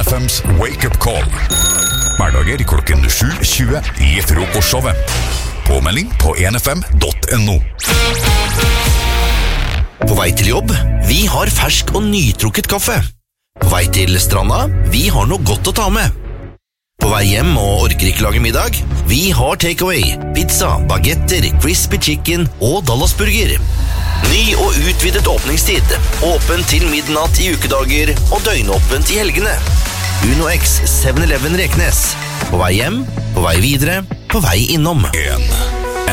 1FMs Wake Up Call. Hverdager klokken 7:20 i frokostshowet. Påmelding på 1fm.no. På vei til jobb, vi har fersk og nytrukket kaffe. På vei til stranda, vi har noe godt å ta med. På vei hjem og orker ikke lage middag, vi har takeaway, pizza, bagetter, crispy chicken og Dallasburger. Ny og utvidet åpningstid, åpent til midnatt i ukedager og døgnåpent i helgene. Uno X 7-Eleven Reknes. På vei hjem, på vei videre, på vei innom. 1